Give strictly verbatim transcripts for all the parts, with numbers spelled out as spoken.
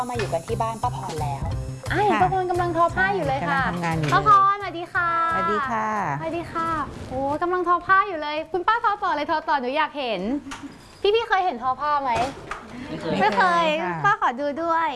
ก็มาอยู่กันที่บ้านป้าพรแล้วอ่ะเห็นป้าพรกำลังทอผ้าอยู่เลยค่ะกำลังทำงานอยู่ป้าพรสวัสดีค่ะสวัสดีค่ะสวัสดีค่ะโอ้กำลังทอผ้าอยู่เลย คุณป้าทอต่อเลยทอต่อหนูอยากเห็น พี่พี่เคยเห็นทอผ้าไหมไม่เคยค่ะป้าขอดูด้วย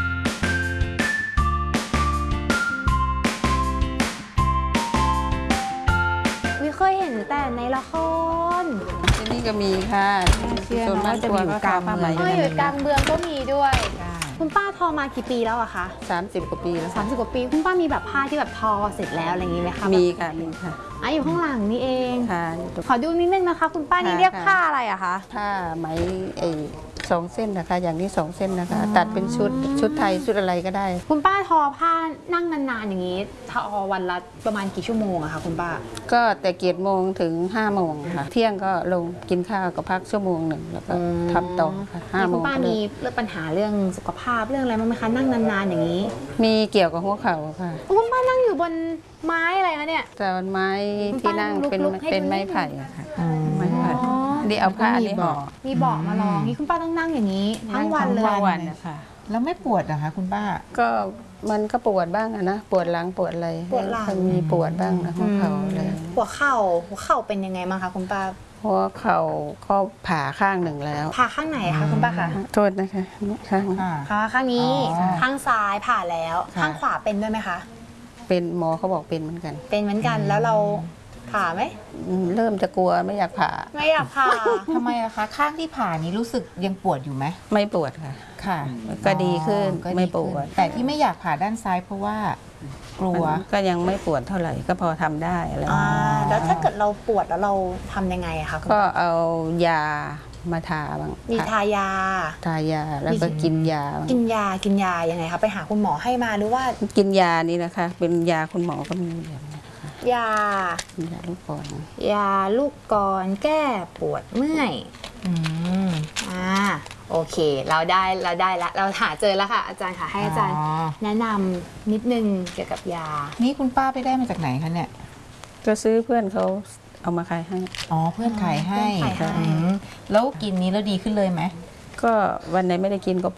วิเคยเห็นแต่ในละครที่นี่ก็มีค่ะเชื่อส่วนนะมากว่าจะตัวมีอยู่ก็กลางทำผ้าไหมเมืองเอออยู่กลางเมืองก็มีด้วยใช่คุณป้าทอมากี่ปีแล้วอะคะสามสิบกว่าปีแล้วสามสิบกว่าปีคุณป้ามีแบบผ้าที่แบบทอเสร็จแล้วอะไรอย่างนี้ไหมคะมีค่ะมีค่ะอ่ะอยู่ข้างหลังนี่เองค่ะอยู่ตรงขอดูนิดนึงนะคะ คุณป้านี่ค่ะเรียกค่ะผ้าอะไรอะคะผ้าไหมไอ้สองเส้นนะคะ อย่างนี้สองเส้นนะคะ ตัดเป็นชุดชุดไทยชุดอะไรก็ได้คุณป้าทอผ้านั่งนานๆอย่างนี้ทอวันละประมาณกี่ชั่วโมงอะคะคุณป้าก็แต่เกียรโมงถึงห้าโมงค่ะ เที่ยงก็ลงกินข้าวก็พักชั่วโมงหนึ่งแล้วก็ทำต่อค่ะห้านี่โมคุณงป้าก็เลิมีกเรื่องปัญหาเรื่องสุขภาพเรื่องอะไรบ้างไหมคะนั่งนานๆอย่างนี้มีเกี่ยวกับหัวเข่าค่ะคุณป้านั่งอยู่บนไม้อะไรคะเนี่ยแต่ไม้ที่นั่งเป็นลุกๆให้ดูเป็นไม้ไผ่อะค่ะอืมไม้ไผ่อ๋อนี่เอาผ้านี่ห่อมีเบาะมาลองนี่คุณป้าต้องนั่งอย่างนี้ ทั้งวันเลทั้ยงวันนะคะแล้วไม่ปวดเหรอคะคุณป้าก็มันก็ปวดบ้างอะนะปวดหลังปวดอะไรปวดหลังมันมีปวดบ้างนะหัวเข่าอะไรหัวเข่าหัวเข่าเป็นยังไงบ้างคะคุณป้าหัวเข่าก็ผ่าข้างหนึ่งแล้วผ่าข้างไหนคะคุณป้าคะโทษนะคะข้างค่ะผ่าข้างนี้อ๋อข้างซ้ายผ่าแล้วค่ะข้างขวาเป็นด้วยไหมคะเป็นหมอเขาบอกเป็นเหมือนกันเป็นเหมือนกันแล้วเราผ่าไหมอืมเริ่มจะกลัวไม่อยากผ่าไม่อยากผ่าทำไมล่ะคะ ข้างที่ผ่านี้รู้สึกยังปวดอยู่ไหมไม่ปวดค่ะค่ะก็ดีขึ้นอ๋อก็ดีไม่ปวดขึ้นแต่ที่ไม่อยากผ่าด้านซ้ายเพราะว่ากลัวก็ยังไม่ปวดเท่าไหร่ก็พอทำได้อะไรอย่างอ่าเงี้ยแล้วถ้าเกิดเราปวดแล้วเราทำยังไงอะคะคุณก็ป้าเอายามาทาบ้างมีทายาทายาแล้วก็กินยาบ้างกินยากินยายังไงคะไปหาคุณหมอให้มาหรือว่ากินยานี่นะคะ เป็นยาคุณหมอก็มีแบบนี้นะคะยากินยาลูกก่อนยาลูกกรอนแก้ปวดเมื่อยอืมอ่าโอเค เราได้เราได้ละเราหาเจอแล้วค่ะ อาจารย์ค่ะให้อาจารย์อ๋อแนะนำนิดนึงเกี่ยวกับยานี่คุณป้าไปได้มาจากไหนคะเนี่ยก็ซื้อเพื่อนเขาเอามาขายให้อ๋อ เพื่อนขายให้เพื่อนขายให้อืมแล้วกินนี้แล้วดีขึ้นเลยไหมก็วันไหนไม่ได้กินก็